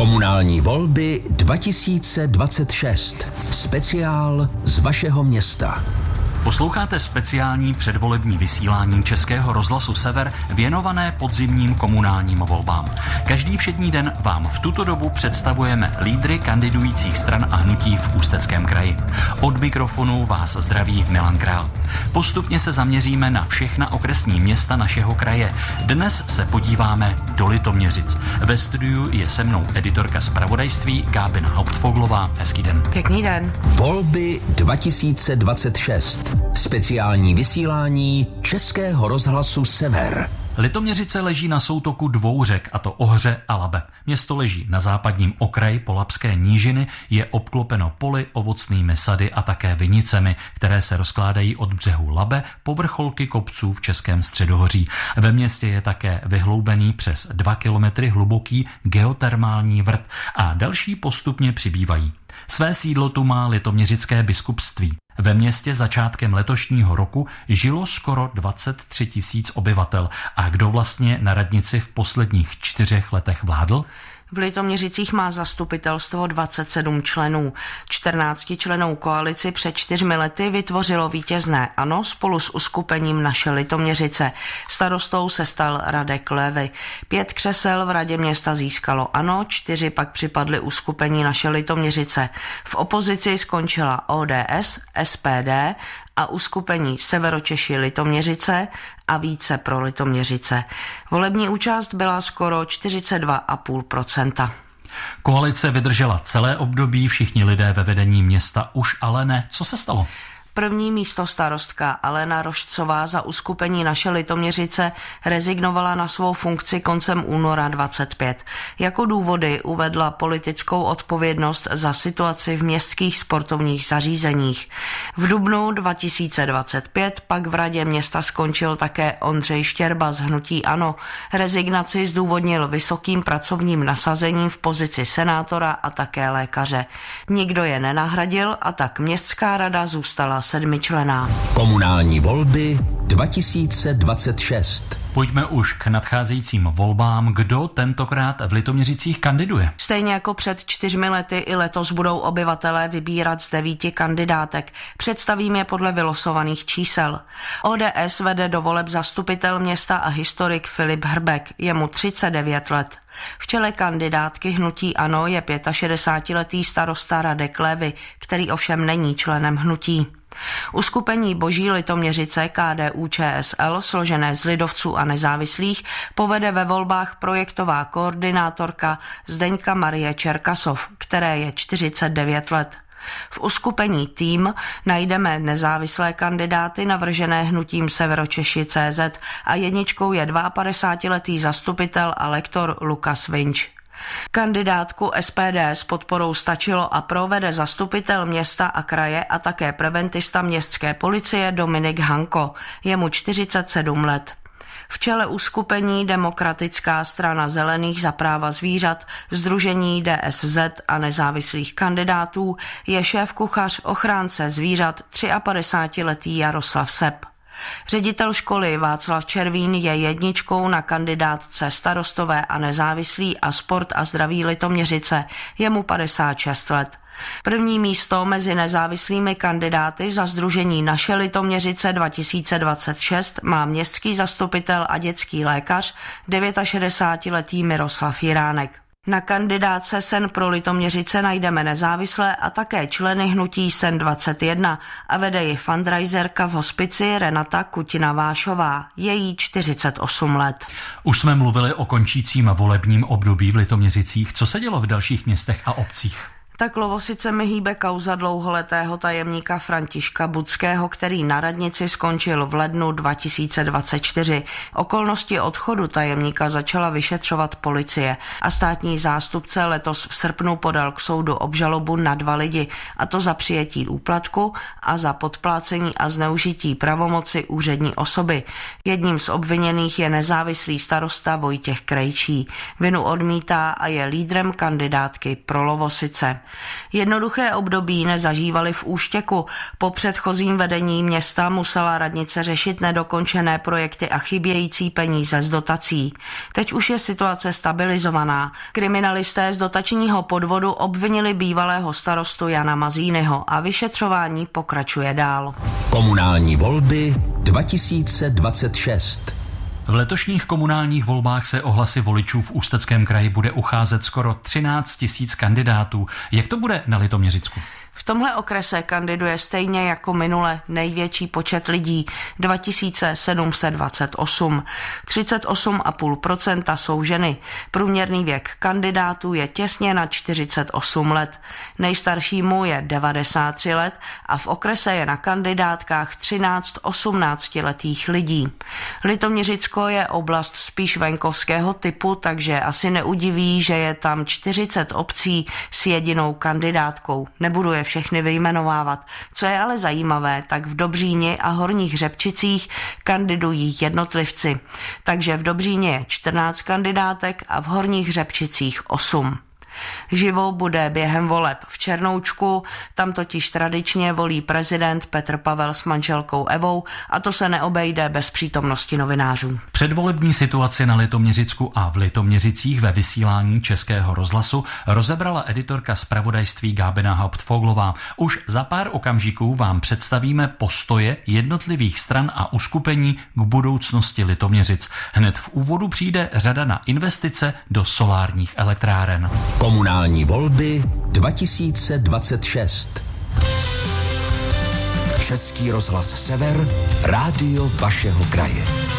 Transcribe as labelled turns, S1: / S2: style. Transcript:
S1: Komunální volby 2026. Speciál z vašeho města.
S2: Posloucháte speciální předvolební vysílání Českého rozhlasu Sever věnované podzimním komunálním volbám. Každý všední den vám v tuto dobu představujeme lídry kandidujících stran a hnutí v Ústeckém kraji. Od mikrofonu vás zdraví Milan Král. Postupně se zaměříme na všechna okresní města našeho kraje. Dnes se podíváme do Litoměřic. Ve studiu je se mnou editorka zpravodajství Gábina Hauptfoglová. Hezký den.
S3: Pěkný den.
S1: Volby 2026. Speciální vysílání Českého rozhlasu Sever.
S2: Litoměřice leží na soutoku dvou řek, a to Ohře a Labe. Město leží na západním okraji Polabské nížiny, je obklopeno poli, ovocnými sady a také vinicemi, které se rozkládají od břehu Labe po vrcholky kopců v Českém středohoří. Ve městě je také vyhloubený přes 2 kilometry hluboký geotermální vrt a další postupně přibývají. Své sídlo tu má Litoměřické biskupství. Ve městě začátkem letošního roku žilo skoro 23 000 obyvatel. A kdo vlastně na radnici v posledních 4 letech vládl?
S3: V Litoměřicích má zastupitelstvo 27 členů. 14člennou koalici před 4 lety vytvořilo vítězné ANO spolu s uskupením Naše Litoměřice. Starostou se stal Radek Levy. 5 křesel v radě města získalo ANO, 4 pak připadly uskupení Naše Litoměřice. V opozici skončila ODS, SPD a uskupení Severočeši Litoměřice a Více pro Litoměřice. Volební účast byla skoro 42,5%.
S2: Koalice vydržela celé období, všichni lidé ve vedení města už ale ne. Co se stalo?
S3: První místostarostka Alena Rošcová za uskupení Naše Litoměřice rezignovala na svou funkci koncem února 25. Jako důvody uvedla politickou odpovědnost za situaci v městských sportovních zařízeních. V dubnu 2025 pak v radě města skončil také Ondřej Štěrba z hnutí ANO. Rezignaci zdůvodnil vysokým pracovním nasazením v pozici senátora a také lékaře. Nikdo je nenahradil a tak městská rada zůstala 7členná.
S1: Komunální volby 2026.
S2: Pojďme už k nadcházejícím volbám. Kdo tentokrát v Litoměřicích kandiduje?
S3: Stejně jako před 4 lety i letos budou obyvatelé vybírat z 9 kandidátek. Představím je podle vylosovaných čísel. ODS vede do voleb zastupitel města a historik Filip Hrbek. Je mu 39 let. V čele kandidátky hnutí ANO je 65letý starosta Radek Levy, který ovšem není členem hnutí. Uskupení Boží Litoměřice KDU-ČSL, složené z lidovců a nezávislých, povede ve volbách projektová koordinátorka Zdeňka Marie Čerkasov, které je 49 let. V uskupení Tým najdeme nezávislé kandidáty navržené hnutím Severočeši.cz a jedničkou je 52letý zastupitel a lektor Lukas Vinč. Kandidátku SPD s podporou stačilo a provede zastupitel města a kraje a také preventista městské policie Dominik Hanko. Je mu 47 let. V čele uskupení Demokratická strana zelených za práva zvířat, Sdružení DSZ a nezávislých kandidátů je šéfkuchař ochránce zvířat 53letý Jaroslav Sepp. Ředitel školy Václav Červín je jedničkou na kandidátce Starostové a nezávislí a Sport a zdraví Litoměřice. Je mu 56 let. První místo mezi nezávislými kandidáty za sdružení Naše Litoměřice 2026 má městský zastupitel a dětský lékař 69letý Miroslav Jiránek. Na kandidátce Sen pro Litoměřice najdeme nezávislé a také členy hnutí Sen 21 a vede ji fundraiserka v hospici Renata Kutina-Vášová. Je jí 48 let.
S2: Už jsme mluvili o končícím volebním období v Litoměřicích. Co se dělo v dalších městech a obcích?
S3: Tak Lovosicemi hýbe kauza dlouholetého tajemníka Františka Budského, který na radnici skončil v lednu 2024. Okolnosti odchodu tajemníka začala vyšetřovat policie a státní zástupce letos v srpnu podal k soudu obžalobu na 2 lidi, a to za přijetí úplatku a za podplácení a zneužití pravomoci úřední osoby. Jedním z obviněných je nezávislý starosta Vojtěch Krejčí. Vinu odmítá a je lídrem kandidátky pro Lovosice. Jednoduché období nezažívali v Úštěku. Po předchozím vedení města musela radnice řešit nedokončené projekty a chybějící peníze z dotací. Teď už je situace stabilizovaná. Kriminalisté z dotačního podvodu obvinili bývalého starostu Jana Mazínyho a vyšetřování pokračuje dál.
S1: Komunální volby 2026.
S2: V letošních komunálních volbách se o hlasy voličů v Ústeckém kraji bude ucházet skoro 13 000 kandidátů. Jak to bude na Litoměřicku?
S3: V tomhle okrese kandiduje stejně jako minule největší počet lidí, 2728. 38,5% jsou ženy. Průměrný věk kandidátů je těsně nad 48 let. Nejstaršímu je 93 let a v okrese je na kandidátkách 13 18letých lidí. Litoměřicko je oblast spíš venkovského typu, takže asi neudiví, že je tam 40 obcí s jedinou kandidátkou. Nebudu je všechny vyjmenovávat. Co je ale zajímavé, tak v Dobříni a Horních Hřebčicích kandidují jednotlivci. Takže v Dobříně je 14 kandidátek a v Horních Hřebčicích 8. Živou bude během voleb v Černoučku, tam totiž tradičně volí prezident Petr Pavel s manželkou Evou a to se neobejde bez přítomnosti novinářů.
S2: Předvolební situaci na Litoměřicku a v Litoměřicích ve vysílání Českého rozhlasu rozebrala editorka zpravodajství Gábina Hauptfoglová. Už za pár okamžiků vám představíme postoje jednotlivých stran a uskupení k budoucnosti Litoměřic. Hned v úvodu přijde řada na investice do solárních elektráren.
S1: Komunální volby 2026. Český rozhlas Sever, rádio vašeho kraje.